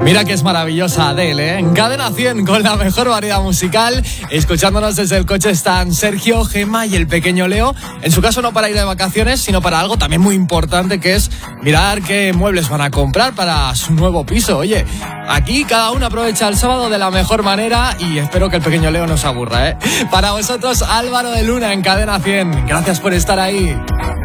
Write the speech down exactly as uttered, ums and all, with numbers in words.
Mira que es maravillosa Adele, ¿eh? En Cadena cien con la mejor variedad musical. Escuchándonos desde el coche están Sergio, Gemma y el pequeño Leo. En su caso no para ir de vacaciones, sino para algo también muy importante, que es mirar qué muebles van a comprar para su nuevo piso. Oye, aquí cada uno aprovecha el sábado de la mejor manera y espero que el pequeño Leo no se aburra, ¿eh? Para vosotros, Álvaro de Luna en Cadena cien. Gracias por estar ahí.